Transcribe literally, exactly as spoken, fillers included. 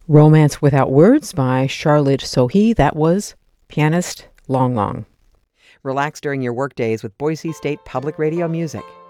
Romance Without Words by Charlotte Sohi. That was pianist Long Long. Relax during your workdays with Boise State Public Radio Music.